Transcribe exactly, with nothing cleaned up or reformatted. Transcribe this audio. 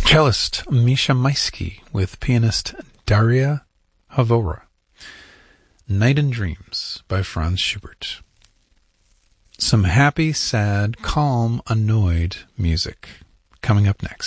Cellist Misha Maisky with pianist Daria Havora. Night and Dreams by Franz Schubert. Some happy, sad, calm, annoyed music coming up next.